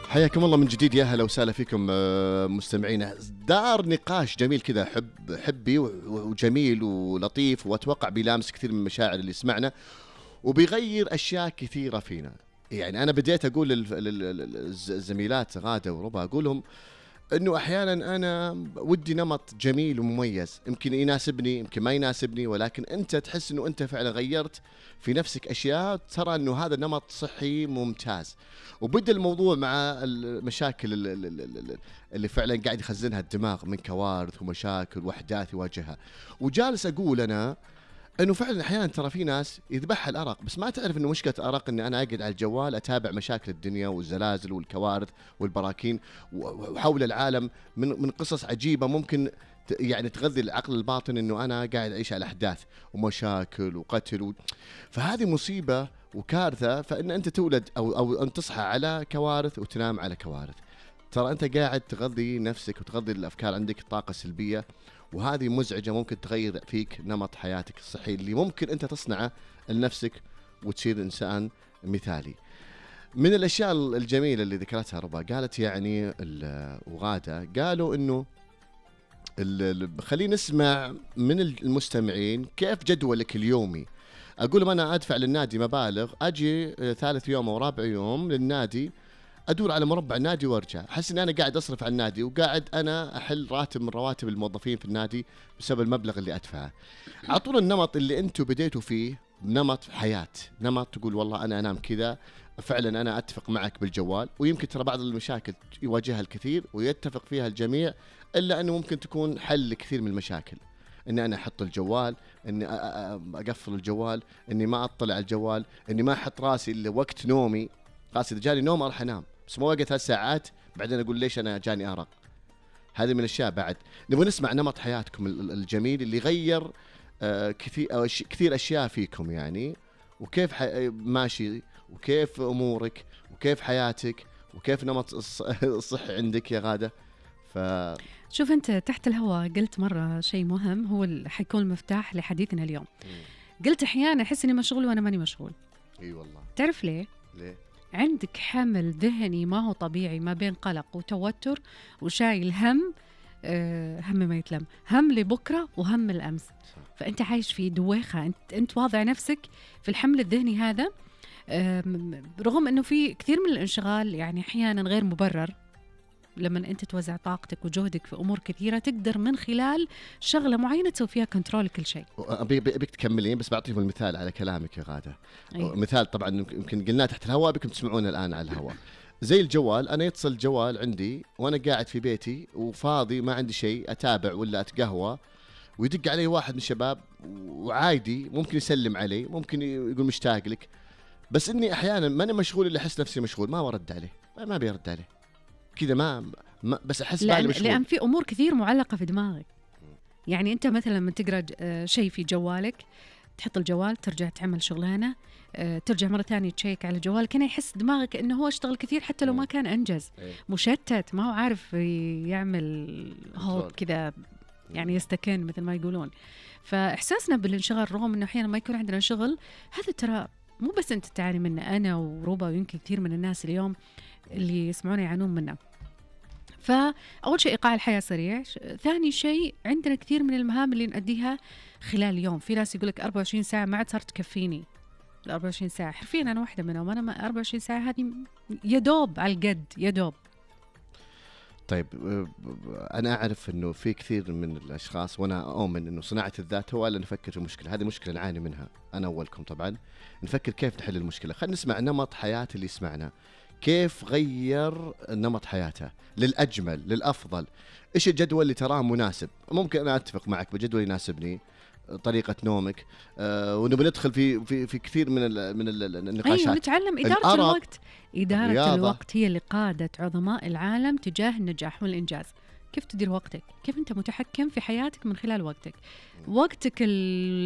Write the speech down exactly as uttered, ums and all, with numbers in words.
حياكم الله من جديد، يا هلا وسهلا فيكم مستمعينا. دار نقاش جميل كذا، حب حبي وجميل ولطيف، واتوقع بيلامس كثير من المشاعر اللي سمعنا وبيغير اشياء كثيره فينا. يعني انا بديت اقول للزميلات غاده وربا، اقول لهم انه احيانا انا ودي نمط جميل ومميز، يمكن يناسبني يمكن ما يناسبني، ولكن انت تحس انه انت فعلا غيرت في نفسك اشياء ترى انه هذا نمط صحي ممتاز. وبدا الموضوع مع المشاكل اللي فعلا قاعد يخزنها الدماغ من كوارث ومشاكل واحداث يواجهها. وجالس اقول انا انه فعلا احيانا ترى في ناس يذبحها الارق، بس ما تعرف انه مشكله ارق اني انا اقعد على الجوال اتابع مشاكل الدنيا والزلازل والكوارث والبراكين وحول العالم من من قصص عجيبه ممكن يعني تغذي العقل الباطن انه انا قاعد اعيش على احداث ومشاكل وقتل و... فهذه مصيبه وكارثه. فان انت تولد او او ان تصحى على كوارث وتنام على كوارث، ترى انت قاعد تغذي نفسك وتغذي الافكار، عندك طاقه سلبيه، وهذه مزعجة، ممكن تغير فيك نمط حياتك الصحي اللي ممكن أنت تصنعه لنفسك وتصير إنسان مثالي. من الأشياء الجميلة اللي ذكرتها ربا، قالت يعني وغادة قالوا إنه خلينا نسمع من المستمعين كيف جدولك اليومي. أقول لهم أنا أدفع للنادي مبالغ، أجي ثالث يوم أو رابع يوم للنادي أدور على مربع النادي وارجع، أحس إن أنا قاعد أصرف على النادي وقاعد أنا أحل راتب من رواتب الموظفين في النادي بسبب المبلغ اللي أدفعه. أعطونا النمط اللي أنتم بديتوا فيه، نمط حياة، نمط تقول والله أنا أنام كذا. فعلا أنا أتفق معك بالجوال، ويمكن ترى بعض المشاكل يواجهها الكثير ويتفق فيها الجميع، إلا أنه ممكن تكون حل لكثير من المشاكل. إني أنا أحط الجوال، إني أقفل الجوال، إني ما أطلع على الجوال، إني ما أحط راسي إلا وقت نومي، خلاص إذا جاني نوم أروح أنام، بس ما وقت ثلاث ساعات بعدين أقول ليش أنا جاني أرق. هذه من الأشياء. بعد نبغى نسمع نمط حياتكم الجميل اللي غير آه كثير أو كثير أشياء فيكم يعني، وكيف ماشي وكيف أمورك وكيف حياتك وكيف نمط الصحي عندك يا غادة. ف شوف أنت تحت الهواء قلت مرة شيء مهم هو اللي حيكون مفتاح لحديثنا اليوم. م. قلت أحيانا أحس إني مشغول وأنا ماني مشغول. إي والله. تعرف ليه؟ ليه؟ عندك حمل ذهني ما هو طبيعي ما بين قلق وتوتر وشايل هم، أه هم ما يتلم، هم لبكرة وهم الأمس. فأنت عايش في دويخة، أنت, أنت واضع نفسك في الحمل الذهني هذا، أه رغم أنه في كثير من الانشغال يعني أحيانا غير مبرر. لما أنت توزع طاقتك وجهدك في أمور كثيرة تقدر من خلال شغلة معينة تسوي فيها كنترول كل شيء. أبيك تكملين بس بعطيكم المثال على كلامك يا غادة. أيه. مثال طبعا يمكن قلناه تحت الهواء، بكم تسمعون الآن على الهواء. زي الجوال، أنا يتصل الجوال عندي وأنا قاعد في بيتي وفاضي ما عندي شيء أتابع ولا أتقهوى، ويدق علي واحد من الشباب وعادي ممكن يسلم علي، ممكن يقول مشتاق لك، بس إني أحيانا ماني مشغول اللي أحس نفسي مشغول، ما برد عليه، ما بيرد عليه كذا، ما, ما بس أحس بالي مشغول. لأن في أمور كثير معلقة في دماغك. يعني أنت مثلا لما تقرأ شيء في جوالك، تحط الجوال ترجع تعمل شغلانة، ترجع مرة ثانية تشيك على الجوال، كان يحس دماغك إنه هو اشتغل كثير حتى لو ما كان أنجز. مشتت، ما هو عارف يعمل هوب كذا يعني يستكن مثل ما يقولون. فإحساسنا بالانشغال رغم إنه أحيانا ما يكون عندنا شغل، هذا ترى مو بس أنت تعاني منه، أنا وربا ويمكن كثير من الناس اليوم اللي يسمعونا يعانون منه. فأول شيء إيقاع الحياة سريع، ثاني شيء عندنا كثير من المهام اللي نأديها خلال اليوم. في ناس يقولك أربعة وعشرين ساعة ما عاد صارت تكفيني، ال أربعة وعشرين ساعة حرفيا أنا واحدة منهم، أنا أربعة وعشرين ساعة هذه يدوب على القد يدوب. طيب أنا أعرف أنه في كثير من الأشخاص، وأنا أؤمن أنه صناعة الذات هو ألا نفكر في المشكلة، هذه مشكلة نعاني منها، أنا أولكم طبعا. نفكر كيف نحل المشكلة. خلينا نسمع نمط حياة اللي يسمعنا، كيف غير نمط حياته للأجمل للأفضل. إيش الجدول اللي تراه مناسب؟ ممكن أنا أتفق معك بجدول يناسبني، طريقة نومك، آه ونبي ندخل في في في كثير من ال من ال النقاشات. أيوة، نتعلم إدارة الوقت. إدارة الرياضة. الوقت هي اللي قادت عظماء العالم تجاه النجاح والإنجاز. كيف تدير وقتك؟ كيف أنت متحكم في حياتك من خلال وقتك؟ وقتك ال